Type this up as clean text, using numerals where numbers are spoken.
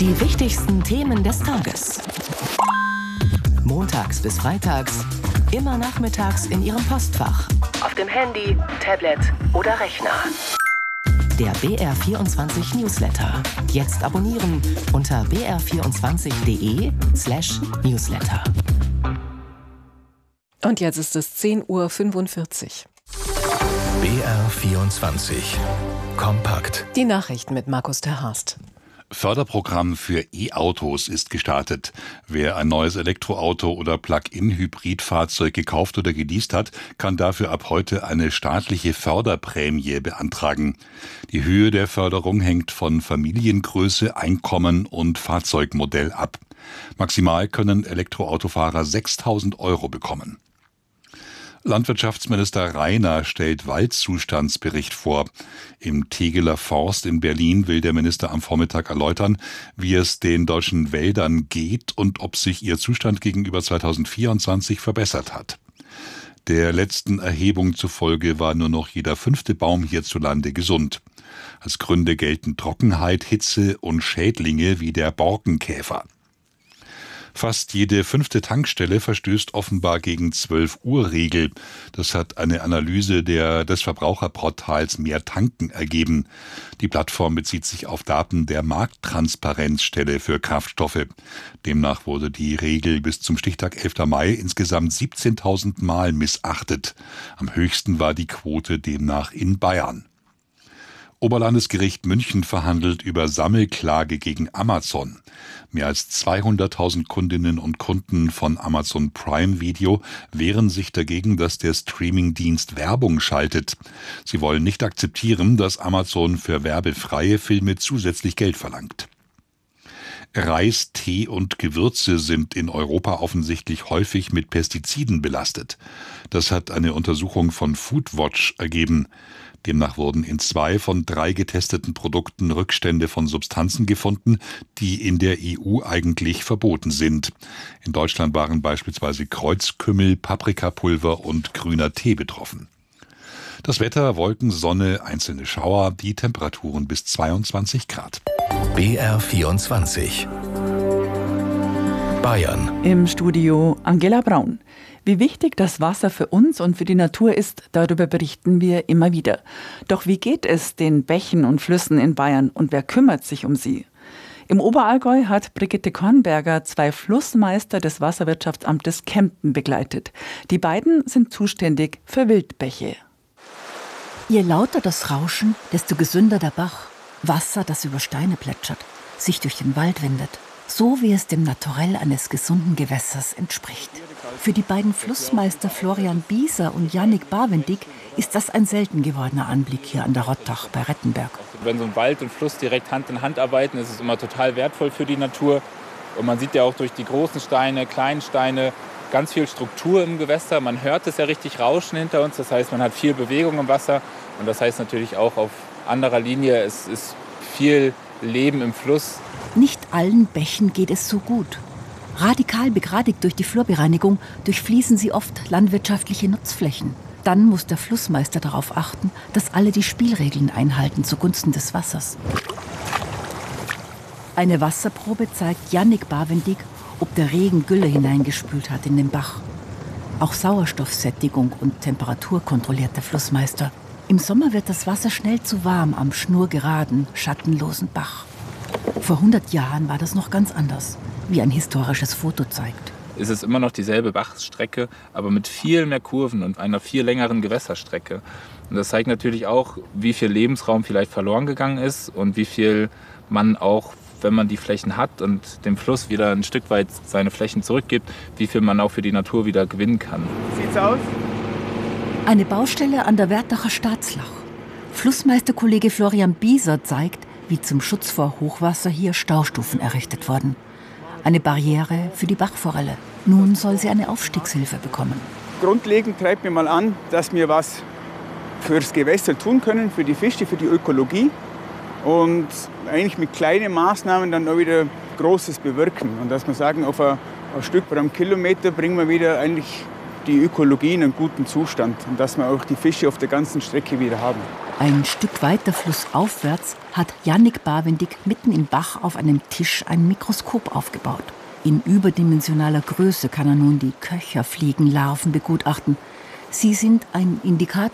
Die wichtigsten Themen des Tages. Montags bis freitags, immer nachmittags in Ihrem Postfach. Auf dem Handy, Tablet oder Rechner. Der BR24 Newsletter. Jetzt abonnieren unter br24.de/Newsletter. Und jetzt ist es 10:45 Uhr. BR24 Kompakt. Die Nachrichten mit Markus Terhorst. Förderprogramm für E-Autos ist gestartet. Wer ein neues Elektroauto oder Plug-in-Hybridfahrzeug gekauft oder geleast hat, kann dafür ab heute eine staatliche Förderprämie beantragen. Die Höhe der Förderung hängt von Familiengröße, Einkommen und Fahrzeugmodell ab. Maximal können Elektroautofahrer 6.000 € bekommen. Landwirtschaftsminister Rainer stellt Waldzustandsbericht vor. Im Tegeler Forst in Berlin will der Minister am Vormittag erläutern, wie es den deutschen Wäldern geht und ob sich ihr Zustand gegenüber 2024 verbessert hat. Der letzten Erhebung zufolge war nur noch jeder 5. Baum hierzulande gesund. Als Gründe gelten Trockenheit, Hitze und Schädlinge wie der Borkenkäfer. Fast jede 5. Tankstelle verstößt offenbar gegen 12-Uhr-Regel. Das hat eine Analyse des Verbraucherportals Mehr Tanken ergeben. Die Plattform bezieht sich auf Daten der Markttransparenzstelle für Kraftstoffe. Demnach wurde die Regel bis zum Stichtag 11. Mai insgesamt 17.000 Mal missachtet. Am höchsten war die Quote demnach in Bayern. Oberlandesgericht München verhandelt über Sammelklage gegen Amazon. Mehr als 200.000 Kundinnen und Kunden von Amazon Prime Video wehren sich dagegen, dass der Streamingdienst Werbung schaltet. Sie wollen nicht akzeptieren, dass Amazon für werbefreie Filme zusätzlich Geld verlangt. Reis, Tee und Gewürze sind in Europa offensichtlich häufig mit Pestiziden belastet. Das hat eine Untersuchung von Foodwatch ergeben. Demnach wurden in 2 von 3 getesteten Produkten Rückstände von Substanzen gefunden, die in der EU eigentlich verboten sind. In Deutschland waren beispielsweise Kreuzkümmel, Paprikapulver und grüner Tee betroffen. Das Wetter, Wolken, Sonne, einzelne Schauer, die Temperaturen bis 22 Grad. BR24 Bayern. Im Studio Angela Braun. Wie wichtig das Wasser für uns und für die Natur ist, darüber berichten wir immer wieder. Doch wie geht es den Bächen und Flüssen in Bayern und wer kümmert sich um sie? Im Oberallgäu hat Brigitte Kornberger 2 Flussmeister des Wasserwirtschaftsamtes Kempten begleitet. Die beiden sind zuständig für Wildbäche. Je lauter das Rauschen, desto gesünder der Bach. Wasser, das über Steine plätschert, sich durch den Wald windet. So wie es dem Naturell eines gesunden Gewässers entspricht. Für die beiden Flussmeister Florian Bieser und Jannik Bawendig ist das ein selten gewordener Anblick hier an der Rottach bei Rettenberg. Wenn so ein Wald und Fluss direkt Hand in Hand arbeiten, ist es immer total wertvoll für die Natur. Und man sieht ja auch durch die großen Steine, kleinen Steine, ganz viel Struktur im Gewässer. Man hört es ja richtig rauschen hinter uns, das heißt, man hat viel Bewegung im Wasser. Und das heißt natürlich auch auf anderer Linie, es ist viel Leben im Fluss. Nicht allen Bächen geht es so gut. Radikal begradigt durch die Flurbereinigung durchfließen sie oft landwirtschaftliche Nutzflächen. Dann muss der Flussmeister darauf achten, dass alle die Spielregeln einhalten zugunsten des Wassers. Eine Wasserprobe zeigt Jannik Bawendig, ob der Regen Gülle hineingespült hat in den Bach. Auch Sauerstoffsättigung und Temperatur kontrolliert der Flussmeister. Im Sommer wird das Wasser schnell zu warm am schnurgeraden, schattenlosen Bach. Vor 100 Jahren war das noch ganz anders, wie ein historisches Foto zeigt. Es ist immer noch dieselbe Bachstrecke, aber mit viel mehr Kurven und einer viel längeren Gewässerstrecke. Und das zeigt natürlich auch, wie viel Lebensraum vielleicht verloren gegangen ist und wie viel man auch, wenn man die Flächen hat und dem Fluss wieder ein Stück weit seine Flächen zurückgibt, wie viel man auch für die Natur wieder gewinnen kann. Wie sieht's aus? Eine Baustelle an der Wertacher Staatslach. Flussmeisterkollege Florian Bieser zeigt, wie zum Schutz vor Hochwasser hier Staustufen errichtet wurden. Eine Barriere für die Bachforelle. Nun soll sie eine Aufstiegshilfe bekommen. Grundlegend treibt mir mal an, dass wir was fürs Gewässer tun können, für die Fische, für die Ökologie. Und eigentlich mit kleinen Maßnahmen dann auch wieder Großes bewirken. Und dass wir sagen, auf ein Stück pro Kilometer bringen wir wieder eigentlich die Ökologie in einem guten Zustand und dass wir auch die Fische auf der ganzen Strecke wieder haben. Ein Stück weiter flussaufwärts hat Jannik Bawendig mitten im Bach auf einem Tisch ein Mikroskop aufgebaut. In überdimensionaler Größe kann er nun die Köcherfliegenlarven begutachten. Sie sind ein Indikator